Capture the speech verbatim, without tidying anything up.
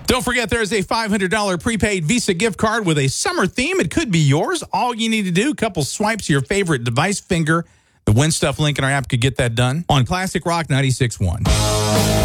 Don't forget, there's a five hundred dollars prepaid Visa gift card with a summer theme. It could be yours. All you need to do, a couple swipes of your favorite device finger. The Win Stuff link in our app could get that done on Classic Rock ninety-six point one.